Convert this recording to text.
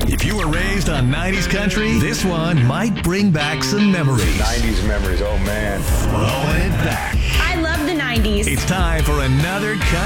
If you were raised on 90s country, this one might bring back some memories. 90s memories, oh man. Throwing it back. I love the 90s. It's time for another